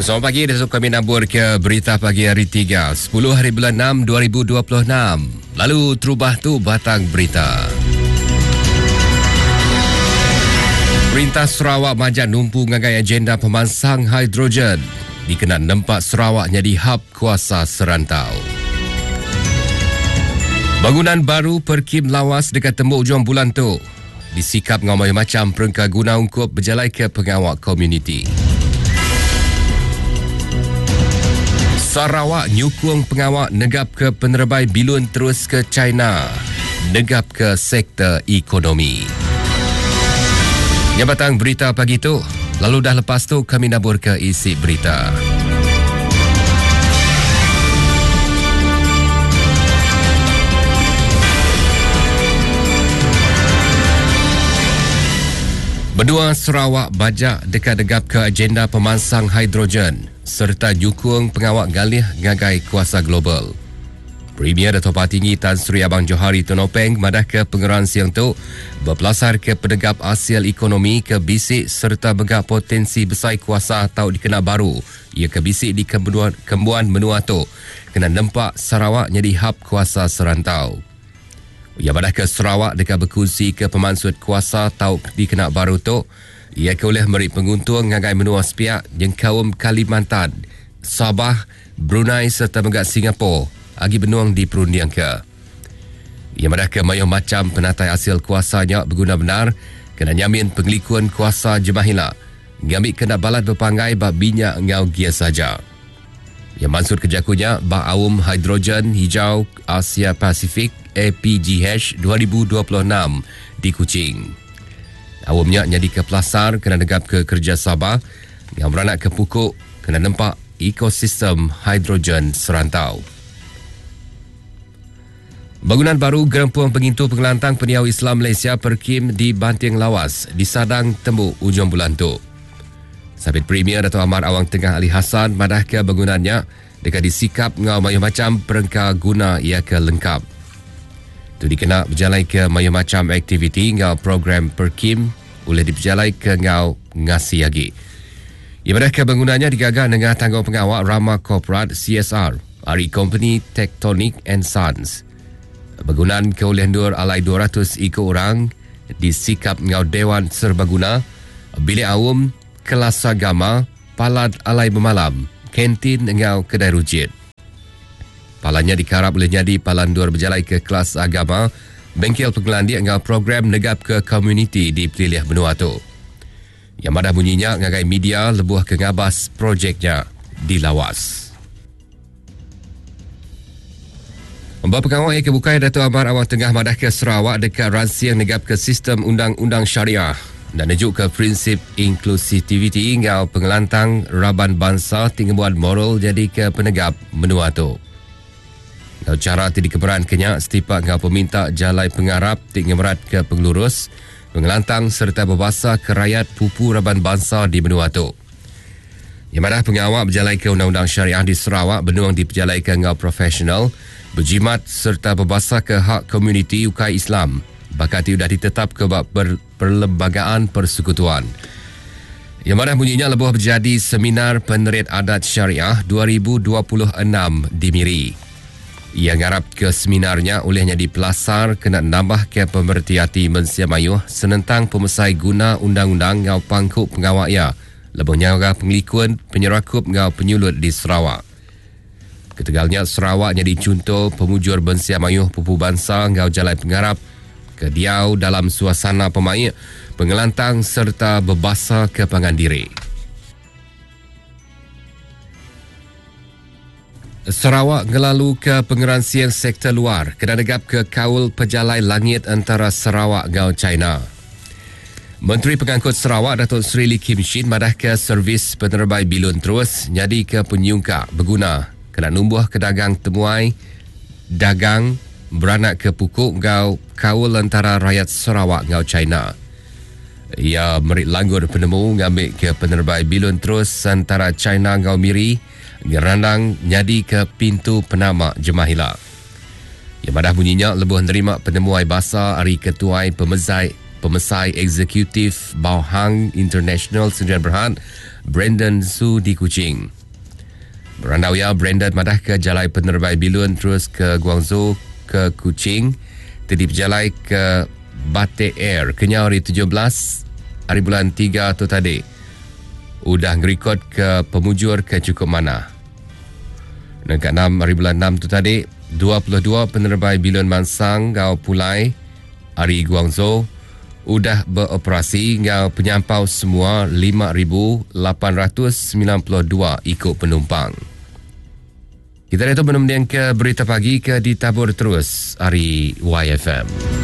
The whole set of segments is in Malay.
Selamat pagi, Datuk kami nabur ke berita pagi hari 3, 10 hari bulan 6, 2026. Lalu terubah tu batang berita. Perintah Sarawak Majak numpu ngagai agenda pemansang hidrogen. Dikenal nampak Sarawak jadi hub kuasa serantau. Bangunan baru Perkim lawas dekat tembok ujung bulan tu. Disikap ngamai macam perengkah guna ungkup berjalai ke pengawak komuniti. Sarawak nyukung pengawak negap ke penerbang bilun terus ke China. Negap ke sektor ekonomi. Jabatan berita pagi tu. Lalu dah lepas tu kami nabur ke isi berita. Benua Sarawak bajak dekat degap ke agenda pemansang hidrogen serta nyukung pengawak galih ngagai kuasa global. Premier Dato' Tinggi Tan Sri Abang Johari Tonopeng madah ke pengeran siang tu berpelasar ke pedegap hasil ekonomi ke bisik serta begak potensi besar kuasa atau dikenal baru ia ke bisik di Kembuan Menua tu kena nampak Sarawak jadi hub kuasa serantau. Ia madah ke Sarawak dekat berkongsi ke pemansut kuasa atau dikenal baru tu ia ke oleh meri penguntung ngagai menua sepiak yang kaum Kalimantan, Sabah, Brunei serta megak Singapura agi benuang di perundian ke. Ia madah ke mayuh macam penatai hasil kuasanya berguna benar kena nyamin pengelikuan kuasa jemahila ngambil kena balat berpanggai bak minyak ngau gia saja. Ia maksud kejakunya bak awum hidrogen hijau Asia Pasifik APGH 2026 di Kuching. Awamnya jadi ke pelasar kena negap ke kerjasama yang beranak ke pukuk kena nampak ekosistem hidrogen serantau. Bangunan baru Gerempuang Pengintu Pengelantang Peniau Islam Malaysia Perkim di Banting Lawas disadang tembuk ujung bulan tu. Sabit Premier Dato' Ahmad Awang Tengah Ali Hassan madah ke bangunannya dekat disikap ngau mayuh macam perengkah guna ia ke lengkap. Tu dikena berjalai ke mayuh macam aktiviti ngau program Perkim boleh diberjalai ke ngau ngasi lagi. Ia madah ke bangunannya digagah dengan tanggung pengawak Rama Corporate CSR, Ari Company Tectonic and Sons. Bangunan ke oleh nur alai 200 ikut orang disikap ngau Dewan Serbaguna, bilik awam, kelas agama, palad alai bermalam, kantin ngau kedai rujit. Palanya dikarap boleh jadi palandur berjalai ke kelas agama, bengkel penggelandik ngau program negap ke komuniti di Pelilih Benua tu. Yang madah bunyinya ngagai media lebuh ke ngabas projeknya di Lawas. Pengawal yang kebukai Dato' Amar Awang Tengah madah ke Sarawak dekat ransiang negap ke sistem undang-undang syariah dan nejuk ke prinsip inklusiviti ngau pengelantang raban bangsa tinggal moral jadi ke penegap menua tu. Ngau cara ti dikeberan kenyak setipak ngau peminta jalai pengarap tinggal merat ke pengelurus pengelantang serta berbahasa ke rakyat pupu raban bangsa di menua tu. Yang madah pengawal berjalai ke undang-undang syariah di Sarawak benuang diperjalai ke ngau profesional berjimat serta berbahasa ke hak komuniti UKI Islam. Bakat sudah ditetap ke bab perlembagaan persekutuan. Yang mana bunyinya lebuh berjadi seminar penerit adat syariah 2026 di Miri. Ia ngarap ke seminarnya olehnya dipelasar kena nambah ke pemerhati Mensia Mayuh senentang pemesai guna undang-undang ngau pangkuk pengawak ia. Lebuhnya ngau pengelikuan penyerakup ngau penyulut di Sarawak. Ketegalnya Sarawak jadi contoh pemujur Mensia Mayuh pupu bangsa ngau jalai pengarap kediau dalam suasana pemain, pengelantang serta berbahasa ke Pangandiri. Sarawak ngelalu ke pengeransian sektor luar kena negap ke kaul pejalai langit antara Sarawak ngau China. Menteri Pengangkut Sarawak Datuk Seri Lee Kim Shin madah ke servis penerbang bilun terus jadi ke penyungka berguna kena numbuh ke dagang temuai dagang beranak ke pukuk ngau kaul antara rakyat Sarawak ngau China. Ia merit langgur penemu ngambil ke penerbang bilun terus antara China ngau Miri ngerandang nyadi ke pintu penama Jemahila. Yang madah bunyinya lebuh nerima penemuai bahasa hari ketuai pemesai eksekutif Bauhang International Sdn Bhd Brandon Su di Kuching. Berandau ya Brandon madah ke Jalai Penerbai Bilun terus ke Guangzhou ke Kuching, tadi berjalai ke Batik Air kenyau hari 17 hari bulan 3 tu tadi. Udah ngerekod ke Pemujur ke Cukup Mana. Dekat 6 hari bulan 6 tu tadi 22 penerbai Bilun Mansang ngau Pulai hari Guangzhou udah beroperasi ngau penyampau semua 5,892 ikut penumpang. Kita lihat menemudian ke berita pagi ke ditabur terus hari YFM.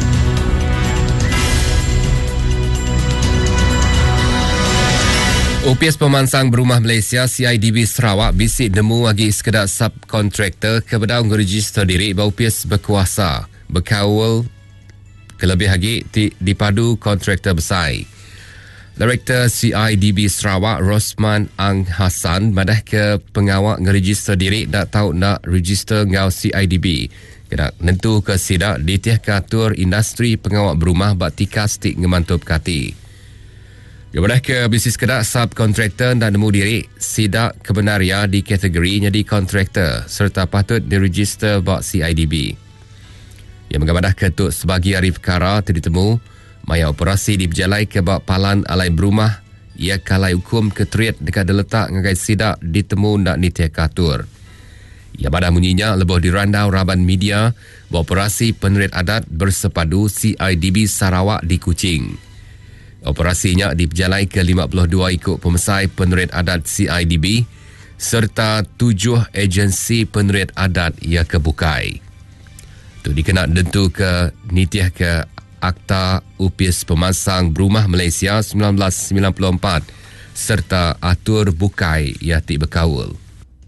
OPS Pemansang Berumah Malaysia CIDB Sarawak bisik nemu lagi sekedar subkontraktor kepada register diri bahawa OPS berkuasa berkawal kelebih lagi dipadu kontraktor besar. Direktur CIDB Sarawak Rosman Ang Hassan madah ke pengawal ngeregister diri nak tahu nak register ngau CIDB. Kena nentu ke sidak ditih ke atur industri pengawal berumah bak tika stik ngemantup kati. Kemudian ke bisnis kedak subkontraktor dan nemu diri sidak kebenaria di kategori jadi kontraktor serta patut diregister bak CIDB. Yang mengamadah ketuk sebagi hari perkara ditemu maya operasi diberjalai ke bak palan alai berumah ia kalai hukum keteriat dekat diletak ngagai sidak ditemu nak nitih katur. Ia pada munyinya lebih dirandau raban media bahawa operasi penerit adat bersepadu CIDB Sarawak di Kuching. Operasinya diberjalai ke 52 ikut pemesai penerit adat CIDB serta 7 agensi penerit adat ia kebukai. Itu dikena dentu ke nitih ke Akta UPS Pemansang Berumah Malaysia 1994 serta atur bukai ia tik berkawal.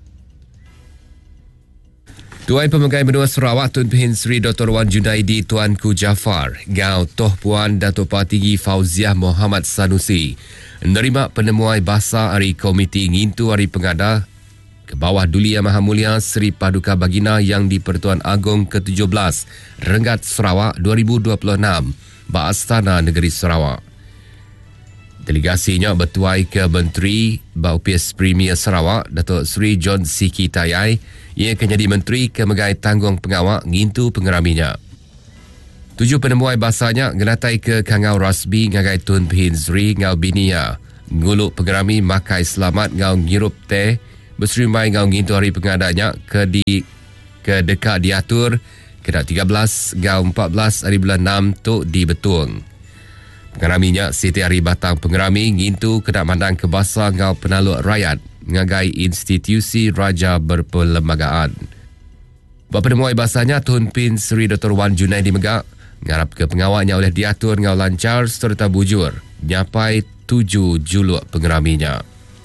Tuai Pemegai Menua Sarawak Tun Pehin Sri Dr. Wan Junaidi Tuanku Jafar Gau Toh Puan Datuk Patinggi Fauziah Muhammad Sanusi menerima penemuan bahasa hari Komiti Ngintu Hari Pengadah ke bawah Duli Yang Maha Mulia Seri Paduka Baginda yang di-Pertuan Agong ke-17 Renggat Sarawak 2026 Bak Astana Negeri Sarawak. Delegasinya bertuai ke Menteri Baupias Premier Sarawak Datuk Seri John Siki Tayai ia akan jadi Menteri Kemegai Tanggung Pengawal Ngintu Pengeraminya. 7 penemuan bahasanya genatai ke Kangau Rasbi ngagai Tun Pehin Sri ngau Binia nguluk pengerami makai selamat ngau ngirup teh berserimai ngau ngintu hari pengadanya ke dekat diatur kedak 13 ngau 14 hari bulan 6 tu di Betung. Pengeraminya Siti Hari Batang Pengerami ngintu kedak mandang ke bahasa ngau penaluk rakyat ngagai institusi raja berperlembagaan. Buat penemuan bahasanya Tun Pin Sri Dr. Wan Junaidi Megak ngarap ke pengawalnya oleh diatur ngau lancar serta bujur nyapai 7 juluk pengeraminya.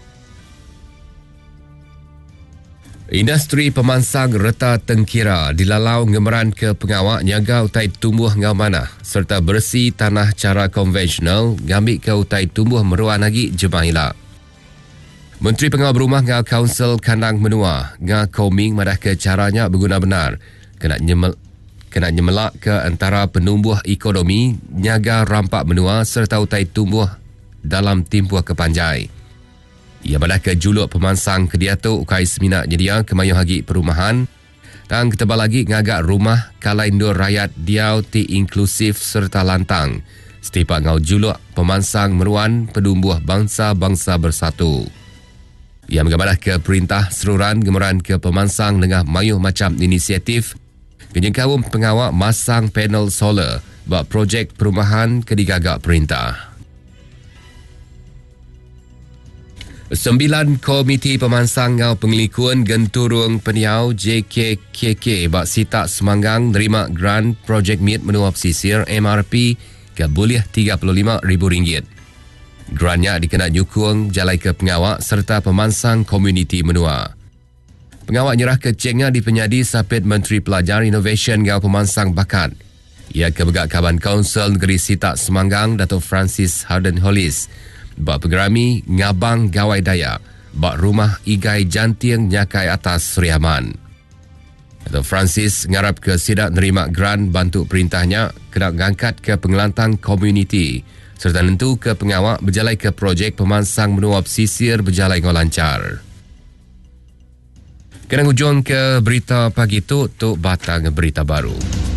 Industri pemansang reta tengkira dilalau ngemeran ke pengawal nyaga utai tumbuh ngau mana serta bersih tanah cara konvensional ngambil ke utai tumbuh meruan lagi jemahila. Menteri Pengawal Berumah ngau Kaunsil Kandang Menua ngau Koming madah ke caranya berguna benar kena nyemelak ke antara penumbuh ekonomi nyaga rampak menua serta utai tumbuh dalam timpuh kepanjai. Ia madah ke juluk pemansang kediatuk ukai seminat jedia kemayuh hagi perumahan dan ketebal lagi ngagak rumah kalai indur rakyat diau ti inklusif serta lantang setiap ngau juluk pemansang meruan pedumbuh bangsa-bangsa bersatu. Ia mengamadah ke perintah seruran gemeran ke pemansang dengan mayuh macam inisiatif kenyengkawum pengawal masang panel solar buat projek perumahan kedigagak perintah. 9 komiti pemansang ngau pengelikuan genturung peniau JKKK bak sitak semanggang nerima grant projek miet menua pesisir MRP ke boleh RM35,000. Grantnya dikena nyukung jalai ke pengawal serta pemansang komuniti menua. Pengawal nyerah ke ceknya dipenyadi sapit Menteri Pelajar Innovation ngau pemansang bakat. Ia kebegak Kaban Kaunsil Negeri Sitak Semanggang Datuk Francis Harden Hollis bak pengerami ngabang gawai daya bak rumah igai jantiang nyakai atas Seriaman. Datuk Francis ngarap ke sidak nerima grant bantu perintahnya kena ngangkat ke pengelantang komuniti serta nentu ke pengawal berjalai ke projek pemansang menua pesisir berjalai ngau lancar. Kena hujung ke berita pagi tu untuk batang berita baru.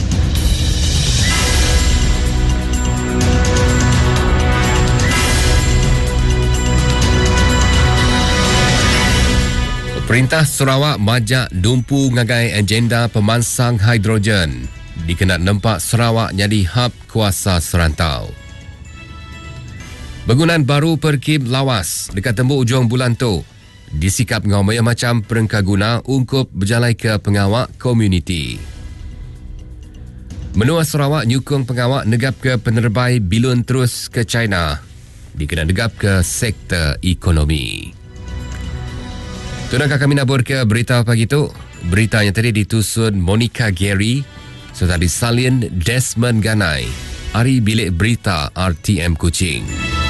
Perintah Sarawak majak dumpu ngagai agenda pemansang hidrogen. Dikenal nampak Sarawak jadi hub kuasa serantau. Bangunan baru perkim lawas dekat tembok ujung bulan tu disikap ngomaya macam perengkaguna ungkup berjalai ke pengawak komuniti. Menua Sarawak nyukung pengawak negap ke penerbai bilun terus ke China. Dikenal negap ke sektor ekonomi. Tunangkah kami nabur ke berita pagi tu? Berita yang tadi ditusun Monica Gary serta disalin Desmond Ganai. Hari Bilik Berita RTM Kuching.